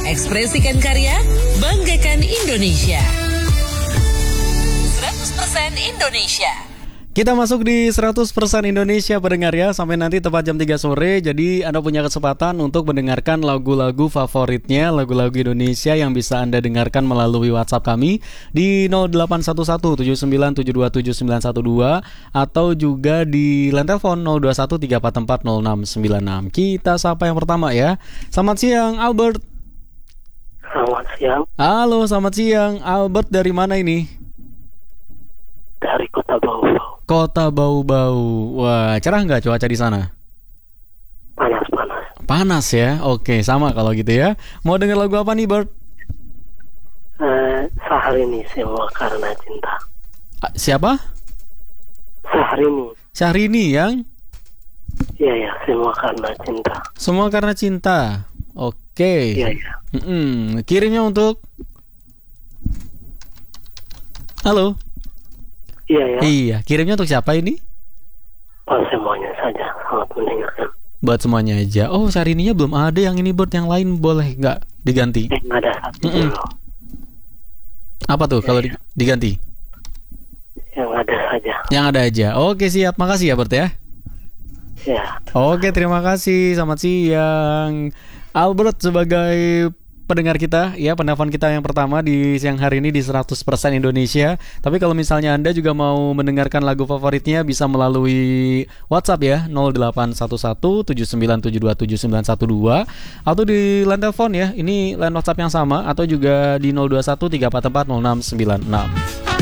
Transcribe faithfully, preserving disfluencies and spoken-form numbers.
Ekspresikan karya, banggakan Indonesia. seratus persen Indonesia. Kita masuk di seratus persen Indonesia pendengar ya, sampai nanti tepat jam tiga sore. Jadi Anda punya kesempatan untuk mendengarkan lagu-lagu favoritnya, lagu-lagu Indonesia yang bisa Anda dengarkan melalui WhatsApp kami di nol delapan satu satu tujuh sembilan tujuh dua tujuh sembilan satu dua atau juga di line telepon nol dua satu tiga empat empat nol enam sembilan enam. Kita sapa yang pertama ya. Selamat siang Albert. Selamat siang. Halo, selamat siang. Albert dari mana ini? Dari Kota Bau-Bau. Kota Bau-Bau. Wah, cerah nggak cuaca di sana? Panas-panas. Panas ya? Oke, sama kalau gitu ya. Mau denger lagu apa nih, Bert? Uh, Syahrini, Semua Karena Cinta. A- siapa? Syahrini. Syahrini yang? Iya ya, Semua Karena Cinta. Semua Karena Cinta. Oke. Iya ya. Mm-mm. Kirimnya untuk? Halo? Iya ya. Iya, kirimnya untuk siapa ini? Oh, semuanya saja. Selamat mendengarkan. Buat semuanya aja. Oh, Syarininya belum ada yang ini, Bert. Yang lain boleh nggak diganti? Eh, ada satu Mm-mm. dulu. Apa tuh kalau di- diganti? Yang ada saja. Yang ada aja. Oke, siap. Makasih ya, Bert ya. Ya. Oke, terima kasih. Selamat siang Albert sebagai pendengar kita ya, penelpon kita yang pertama di siang hari ini di seratus persen Indonesia. Tapi kalau misalnya Anda juga mau mendengarkan lagu favoritnya bisa melalui WhatsApp ya nol delapan satu satu tujuh sembilan tujuh dua tujuh sembilan satu dua atau di line telepon ya. Ini line WhatsApp yang sama atau juga di nol dua satu tiga empat empat nol enam sembilan enam.